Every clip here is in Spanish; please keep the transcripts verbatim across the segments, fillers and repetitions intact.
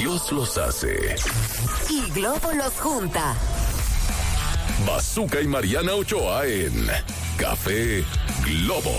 Dios los hace. Y Globo los junta. Bazooka y Mariana Ochoa en Café Globo.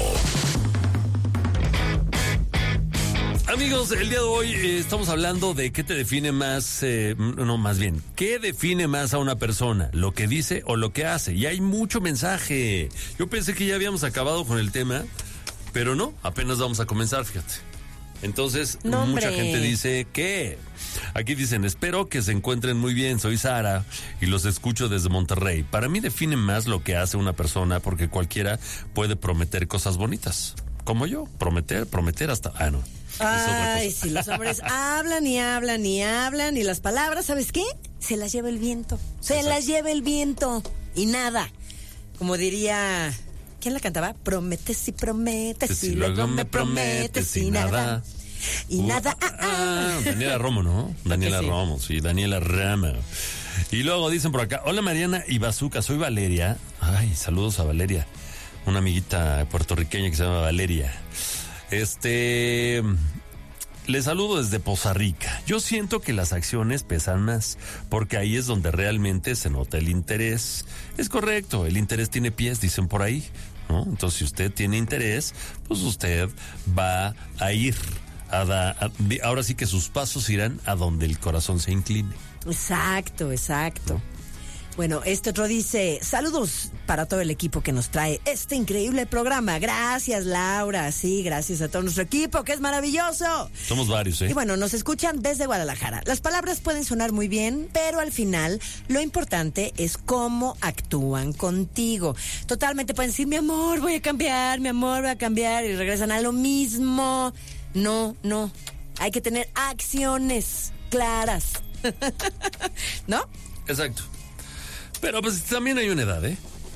Amigos, el día de hoy eh, estamos hablando de qué te define más, eh, no, más bien, ¿qué define más a una persona? ¿Lo que dice o lo que hace? Y hay mucho mensaje. Yo pensé que ya habíamos acabado con el tema, pero no, apenas vamos a comenzar, fíjate. Entonces, no, mucha gente dice que... Aquí dicen, espero que se encuentren muy bien, soy Sara y los escucho desde Monterrey. Para mí define más lo que hace una persona porque cualquiera puede prometer cosas bonitas. Como yo, prometer, prometer hasta... Ah, no. Ay, si los hombres hablan y hablan y hablan y las palabras, ¿sabes qué? Se las lleva el viento. Se Exacto. las lleva el viento y nada. Como diría... ¿Quién la cantaba? Prometes y prometes y luego me prometes y nada. Y uh, nada. Ah, ah. Daniela Romo, ¿no? Daniela sí. Romo, sí, Daniela Rama. Y luego dicen por acá, hola Mariana y Bazooka, soy Valeria. Ay, saludos a Valeria, una amiguita puertorriqueña que se llama Valeria. Este... Les saludo desde Poza Rica. Yo siento que las acciones pesan más, porque ahí es donde realmente se nota el interés. Es correcto, el interés tiene pies, dicen por ahí, ¿no? Entonces, si usted tiene interés, pues usted va a ir. A da, a, ahora sí que sus pasos irán a donde el corazón se incline. Exacto, exacto. Bueno, este otro dice, saludos para todo el equipo que nos trae este increíble programa. Gracias, Laura. Sí, gracias a todo nuestro equipo, que es maravilloso. Somos varios, ¿eh? Y bueno, nos escuchan desde Guadalajara. Las palabras pueden sonar muy bien, pero al final lo importante es cómo actúan contigo. Totalmente pueden decir, mi amor, voy a cambiar, mi amor, voy a cambiar, y regresan a lo mismo. No, no. Hay que tener acciones claras. ¿No? Exacto. Pero pues también hay una edad, ¿eh?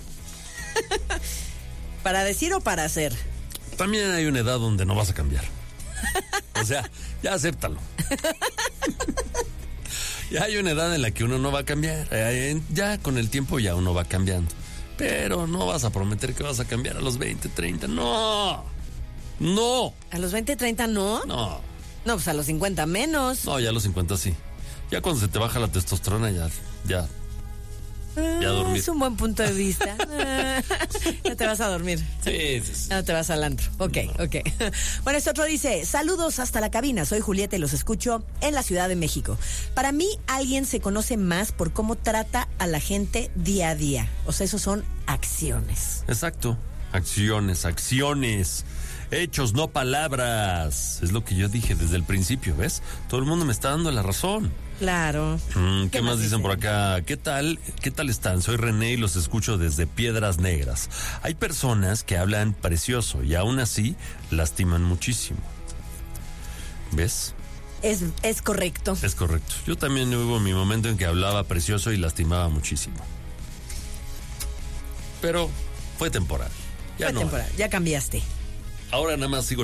¿Para decir o para hacer? También hay una edad donde no vas a cambiar. O sea, ya acéptalo. Ya hay una edad en la que uno no va a cambiar. Ya con el tiempo ya uno va cambiando. Pero no vas a prometer que vas a cambiar a los veinte, treinta. ¡No! ¡No! ¿A los veinte, treinta no? No. No, pues a los cincuenta menos. No, ya a los cincuenta sí. Ya cuando se te baja la testosterona ya... ya Ya dormir. Es un buen punto de vista. Ya te vas a dormir. Sí, sí, sí. No te vas al antro. Ok, no. ok. Bueno, este otro dice, saludos hasta la cabina, soy Julieta y los escucho en la Ciudad de México. Para mí, alguien se conoce más por cómo trata a la gente día a día. O sea, eso son acciones. Exacto. Acciones, acciones. Hechos, no palabras. Es lo que yo dije desde el principio, ¿ves? Todo el mundo me está dando la razón. Claro. Mm, ¿Qué, ¿Qué más dicen dicen por acá? ¿Qué tal? ¿Qué tal están? Soy René y los escucho desde Piedras Negras. Hay personas que hablan precioso y aún así lastiman muchísimo. ¿Ves? Es, es correcto. Es correcto. Yo también hubo mi momento en que hablaba precioso y lastimaba muchísimo. Pero fue temporal. Ya fue no. temporal. Ya cambiaste. Ahora nada más sigo